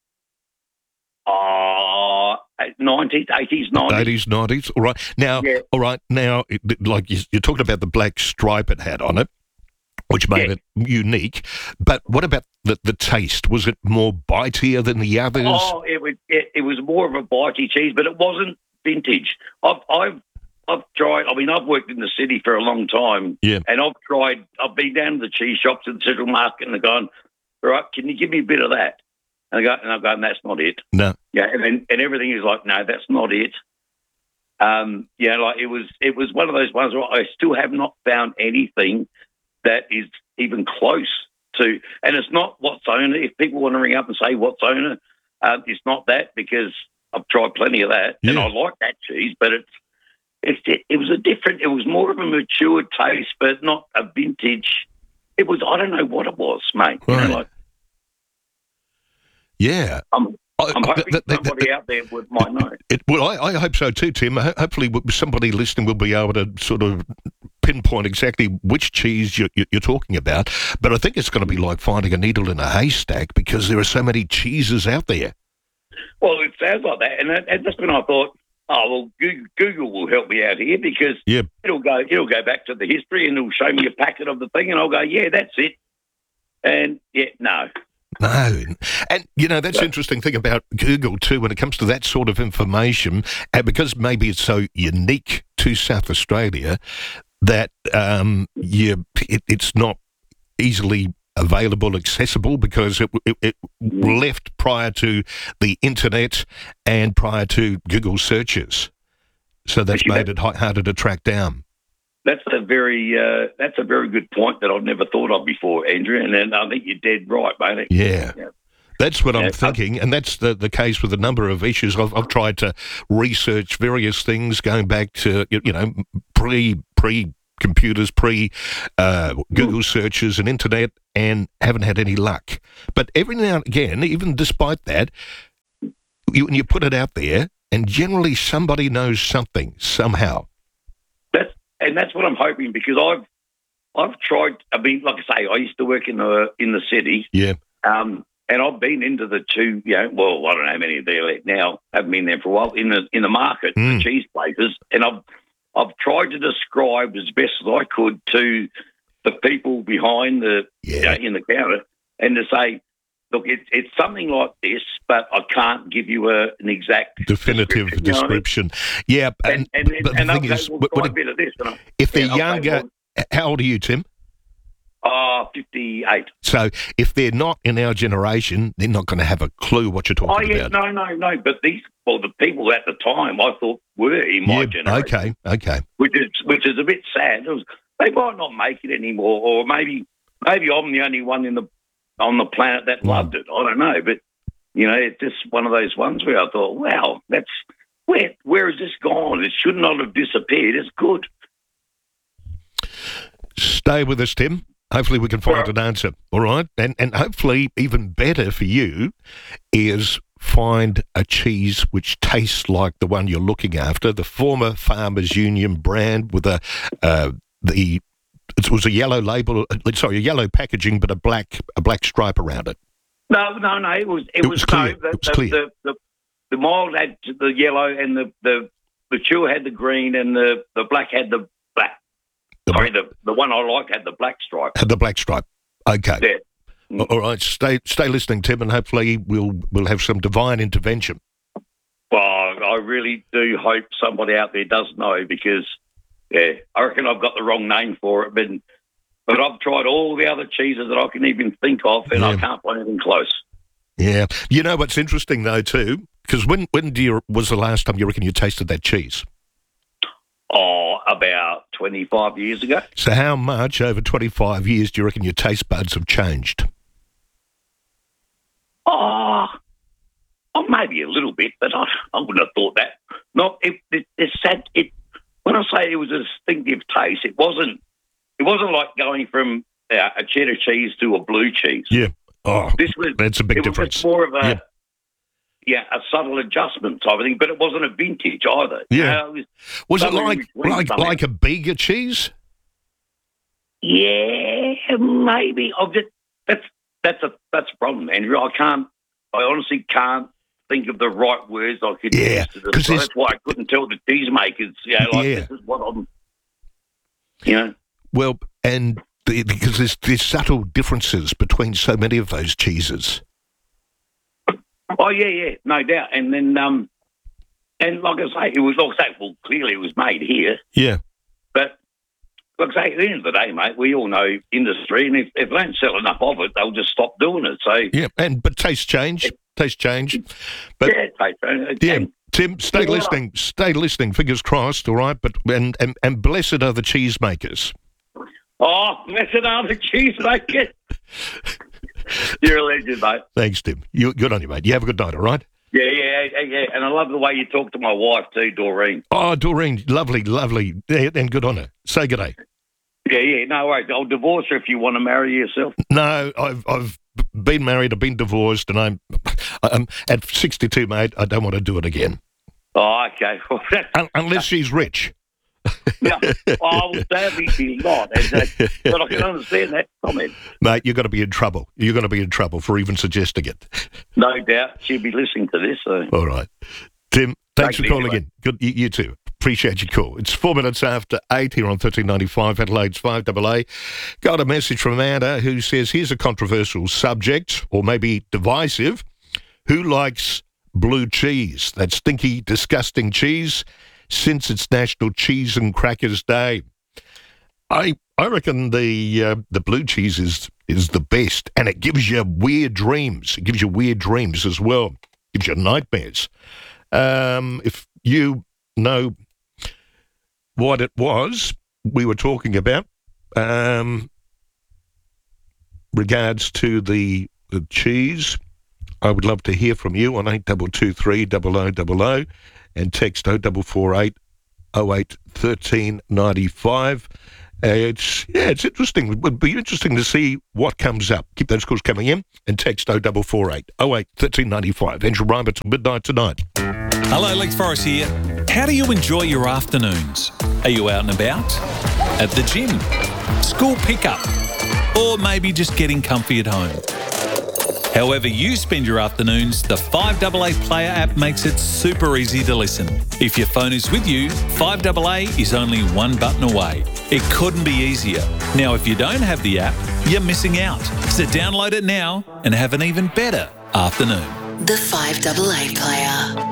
uh, nineties, eighties, nineties. eighties, nineties. All right. Now, Yeah. all right. Now, it, like you, you talked about the black stripe it had on it, which made Yeah. it unique. But what about the, the taste? Was it more bitier than the others? Oh, it was it, it was more of a bitey cheese, but it wasn't vintage. I've I've I've tried. I mean, I've worked in the city for a long time, Yeah. and I've tried. I've been down to the cheese shops in the Central Market, and they're going, "All right, can you give me a bit of that?" And I go, and I'm going, "That's not it." No. Yeah, and then, and everything is like, "No, that's not it." Um, yeah, like it was. It was one of those ones where I still have not found anything that is even close to. And it's not what's owner. If people want to ring up and say what's owner, uh, it's not that, because I've tried plenty of that, and I like that cheese, but it's. It's, it was a different, it was more of a mature taste, but not a vintage. It was, I don't know what it was, mate. You Right. know, like, Yeah. I'm, I'm I- hoping th- th- somebody out there would, might know. It, well, I, I hope so too, Tim. Ho- Hopefully, w- somebody listening will be able to sort of pinpoint exactly which cheese you're, you're talking about. But I think it's going to be like finding a needle in a haystack, because there are so many cheeses out there. Well, it sounds like that. And, that, and that's when I thought, oh, well, Google, Google will help me out here, because Yeah. it'll go it'll go back to the history, and it'll show me a packet of the thing, and I'll go, yeah, that's it. And, yeah, no. No. And, you know, that's the interesting thing about Google, too, when it comes to that sort of information, and because maybe it's so unique to South Australia that um, you, it, it's not easily available, accessible, because it, it, it left prior to the internet and prior to Google searches. So that's Actually, made it hi- harder to track down. That's a very uh, that's a very good point that I've never thought of before, Andrew. And, and I think you're dead right, mate. Yeah. yeah. That's what Yeah, I'm I- thinking, and that's the, the case with a number of issues. I've, I've tried to research various things going back to, you you know, pre, pre-computers, pre uh, Google searches and internet, and haven't had any luck. But every now and again, even despite that, you, when you put it out there, and generally somebody knows something, somehow. That's and that's what I'm hoping, because I've I've tried. I mean, like I say, I used to work in the in the city. Yeah. Um, and I've been into the two. You know, well, I don't know how many there are now. Haven't been there for a while in the in the market, Mm. the cheese places, and I've I've tried to describe as best as I could to the people behind the you know, in the counter, and to say, look, it's it's something like this, but I can't give you a, an exact Definitive description. You know what I mean? description. Yeah, and, And and, but the and thing they'll is, say, well, what- try what a bit of this. And I, if they're yeah, I'll say, younger, how old are you, Tim? Oh, fifty-eight. So if they're not in our generation, they're not going to have a clue what you're Oh, talking yeah, about. no, no, no. But these, well, the people at the time I thought were in my Yeah, generation. okay, okay. Which is, which is a bit sad. It was, they might not make it anymore, or maybe maybe I'm the only one in the on the planet that loved it. I don't know. But, you know, it's just one of those ones where I thought, wow, that's, where, where has this gone? It should not have disappeared. It's good. Stay with us, Tim. Hopefully we can find an answer, all right? And and hopefully even better for you is find a cheese which tastes like the one you're looking after, the former Farmers Union brand with a uh, the it was a yellow label, uh, sorry, a yellow packaging, but a black a black stripe around it. No, no, no. It was it, It was, was clear. no, the, It was the, clear. The, the, the mild had the yellow, and the the the chewer had the green, and the, the black had the black. Sorry, the the one I like had the black stripe. Had the black stripe. Okay. Yeah. All right. Stay stay listening, Tim, and hopefully we'll we'll have some divine intervention. Well, I really do hope somebody out there does know, because yeah, I reckon I've got the wrong name for it, but but I've tried all the other cheeses that I can even think of, and I Yeah. can't find anything close. Yeah. You know what's interesting though too, because when when do you, was the last time you reckon you tasted that cheese? Oh, about twenty-five years ago. So how much over twenty-five years do you reckon your taste buds have changed? Oh, oh, maybe a little bit, but I, I wouldn't have thought that. No, it, it, it said it. When I say it was a distinctive taste, it wasn't. It wasn't like going from uh, a cheddar cheese to a blue cheese. Yeah. Oh, This was. that's a big it difference. Was just more of a. Yeah. Yeah, a subtle adjustment type of thing, but it wasn't a vintage either. You Yeah. know, it Was it somewhere in like between like somehow. like a bigger cheese? Yeah, maybe. I've just, that's that's a that's a problem, Andrew. I can't. I honestly can't think of the right words I could Yeah, use to 'cause describe. there's- That's why I couldn't tell the cheese makers. You know, like Yeah. this is what I'm. You know. Well, and the, because there's there's subtle differences between so many of those cheeses. Oh yeah, yeah, no doubt. And then, um, and like I say, it was like I say, well, clearly it was made here. Yeah. But like I say, at the end of the day, mate, we all know industry, and if, if they don't sell enough of it, they'll just stop doing it. So Yeah, and but taste change, taste change. But yeah, taste change. yeah, Tim, stay Yeah. listening, stay listening. Fingers crossed, all right. But and and, and blessed are the cheesemakers. Oh, blessed are the cheesemakers. You're a legend, mate. Thanks, Tim. You good on you, mate. You have a good night, all right. Yeah, yeah, yeah, yeah. And I love the way you talk to my wife too, Doreen. Oh, Doreen, lovely, lovely, yeah, and good on her. Say good day. Yeah, yeah. No worries. I'll divorce her if you want to marry yourself. No, I've I've been married, I've been divorced, and I'm I'm at sixty-two, mate. I don't want to do it again. Oh, okay. Un- unless she's rich. Yeah. Oh, well, sadly she's not. And, uh, but I can understand that comment. Mate, you're going to be in trouble. You're going to be in trouble for even suggesting it. No doubt she'll be listening to this. So. All right. Tim, thanks Thank for you, calling mate. in. Good, you, you too. Appreciate your call. It's four minutes after eight here on thirteen ninety-five, Adelaide's five double A. Got a message from Amanda who says, here's a controversial subject, or maybe divisive. Who likes blue cheese? That stinky, disgusting cheese since it's National Cheese and Crackers Day. I I reckon the uh, the blue cheese is is the best, and it gives you weird dreams. It gives you weird dreams as well. It gives you nightmares. Um, if you know what it was we were talking about, um, regards to the, the cheese, I would love to hear from you on eight two two three, double oh double oh and text oh four four eight, oh eight, thirteen ninety-five. Uh, it's yeah, it's interesting. It would be interesting to see what comes up. Keep those calls coming in and text oh four four eight, oh eight, thirteen ninety-five. Andrew Rhymer till midnight tonight. Hello, Lex Forrest here. How do you enjoy your afternoons? Are you out and about? At the gym? School pickup? Or maybe just getting comfy at home? However you spend your afternoons, the five A A Player app makes it super easy to listen. If your phone is with you, five A A is only one button away. It couldn't be easier. Now, if you don't have the app, you're missing out. So download it now and have an even better afternoon. The five A A Player.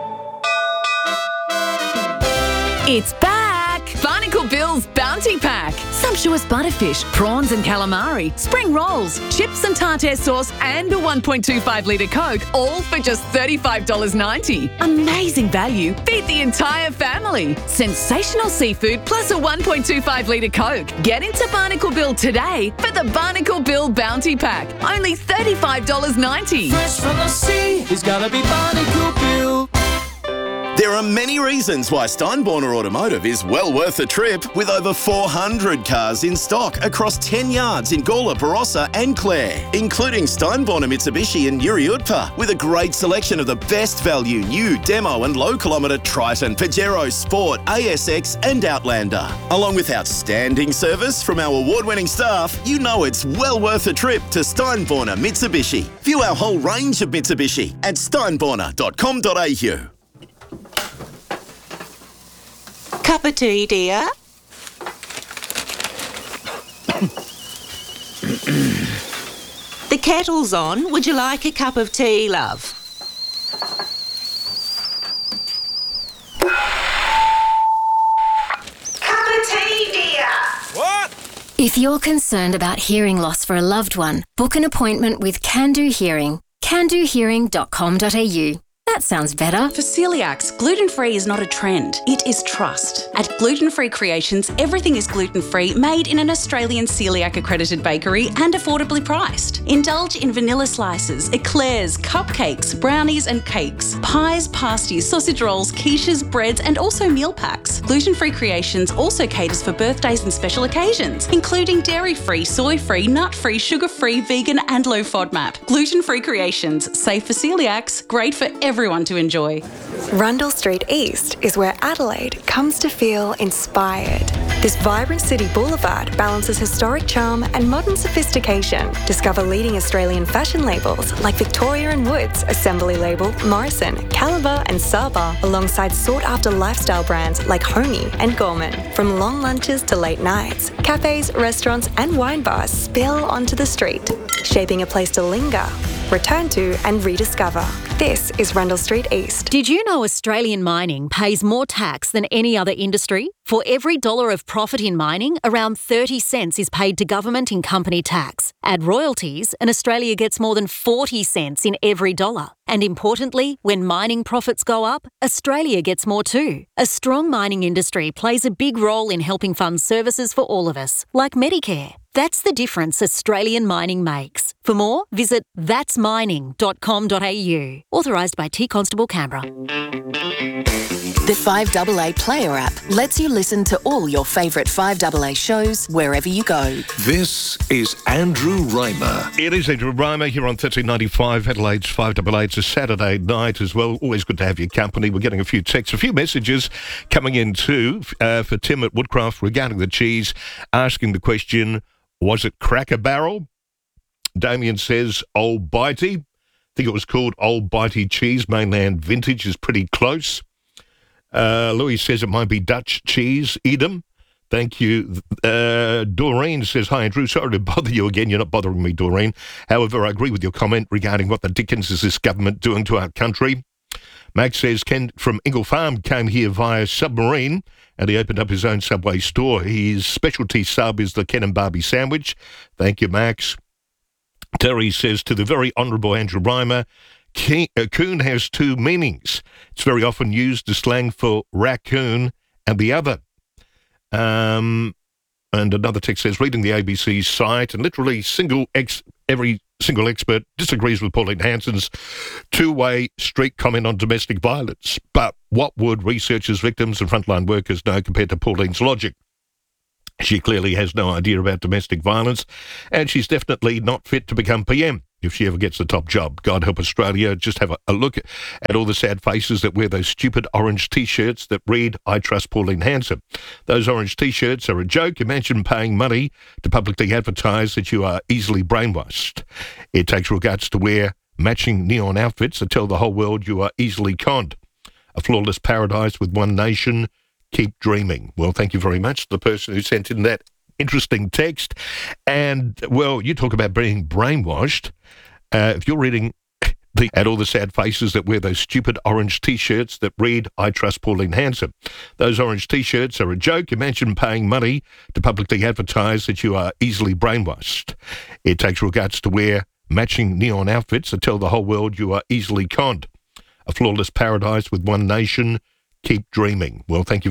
It's back! Barnacle Bill's Bounty Pack. Sumptuous butterfish, prawns and calamari, spring rolls, chips and tartare sauce and a one point two five litre Coke, all for just thirty-five dollars ninety. Amazing value. Feed the entire family. Sensational seafood plus a one point two five litre Coke. Get into Barnacle Bill today for the Barnacle Bill Bounty Pack. Only thirty-five dollars ninety. Fresh from the sea, it's gotta be Barnacle Bill. There are many reasons why Steinborner Automotive is well worth a trip, with over four hundred cars in stock across ten yards in Gawler, Barossa and Clare, including Steinborner Mitsubishi and Yuri Utpa, with a great selection of the best value new demo and low kilometre Triton, Pajero, Sport, A S X and Outlander. Along with outstanding service from our award-winning staff, you know it's well worth a trip to Steinborner Mitsubishi. View our whole range of Mitsubishi at steinborner dot com dot a u. Cup of tea, dear. The kettle's on. Would you like a cup of tea, love? Cup of tea, dear. What? If you're concerned about hearing loss for a loved one, book an appointment with Can Do Hearing. can do hearing dot com dot a u. That sounds better. For celiacs, gluten-free is not a trend, it is trust. At Gluten Free Creations, everything is gluten-free, made in an Australian celiac-accredited bakery and affordably priced. Indulge in vanilla slices, eclairs, cupcakes, brownies and cakes, pies, pasties, sausage rolls, quiches, breads and also meal packs. Gluten Free Creations also caters for birthdays and special occasions, including dairy-free, soy-free, nut-free, sugar-free, vegan and low FODMAP. Gluten Free Creations, safe for celiacs, great for everyone. Everyone to enjoy. Rundle Street East is where Adelaide comes to feel inspired. This vibrant city boulevard balances historic charm and modern sophistication. Discover leading Australian fashion labels like Victoria and Woods, Assembly Label, Morrison, Caliber and Saba, alongside sought-after lifestyle brands like Homey and Gorman. From long lunches to late nights, cafes, restaurants and wine bars spill onto the street, shaping a place to linger, return to and rediscover. This is Rundle Street East. Did you know Australian mining pays more tax than any other industry? For every dollar of profit in mining, around thirty cents is paid to government in company tax. Add royalties, and Australia gets more than forty cents in every dollar. And importantly, when mining profits go up, Australia gets more too. A strong mining industry plays a big role in helping fund services for all of us, like Medicare. That's the difference Australian mining makes. For more, visit thats mining dot com dot a u. Authorised by T Constable Canberra. The five A A Player app lets you listen to all your favourite five A A shows wherever you go. This is Andrew Rhymer. It is Andrew Rhymer here on thirteen ninety-five, Adelaide's five A A. It's a Saturday night as well. Always good to have your company. We're getting a few texts, a few messages coming in too uh, for Tim at Woodcraft regarding the cheese, asking the question, was it Cracker Barrel? Damien says Old Bitey. I think it was called Old Bitey Cheese. Mainland Vintage is pretty close. Uh, Louis says it might be Dutch cheese. Edam. Thank you. Uh, Doreen says, hi, Andrew. Sorry to bother you again. You're not bothering me, Doreen. However, I agree with your comment regarding what the dickens is this government doing to our country. Max says Ken from Ingle Farm came here via submarine and he opened up his own Subway store. His specialty sub is the Ken and Barbie sandwich. Thank you, Max. Terry says, to the very Honourable Andrew Reimer, coon has two meanings. It's very often used as slang for raccoon and the other. Um, and another text says, reading the A B C site, and literally single ex every single expert disagrees with Pauline Hanson's two-way street comment on domestic violence. But what would researchers, victims and frontline workers know compared to Pauline's logic? She clearly has no idea about domestic violence, and she's definitely not fit to become P M if she ever gets the top job. God help Australia. Just have a, a look at, at all the sad faces that wear those stupid orange T-shirts that read, I trust Pauline Hanson. Those orange T-shirts are a joke. Imagine paying money to publicly advertise that you are easily brainwashed. It takes real guts to wear matching neon outfits that tell the whole world you are easily conned. A flawless paradise with one nation. Keep dreaming. Well, thank you very much to the person who sent in that interesting text. And, well, you talk about being brainwashed. Uh, if you're reading the, at all the sad faces that wear those stupid orange T-shirts that read, I trust Pauline Hanson. Those orange T-shirts are a joke. Imagine paying money to publicly advertise that you are easily brainwashed. It takes real guts to wear matching neon outfits that tell the whole world you are easily conned. A flawless paradise with one nation. Keep dreaming. Well, thank you.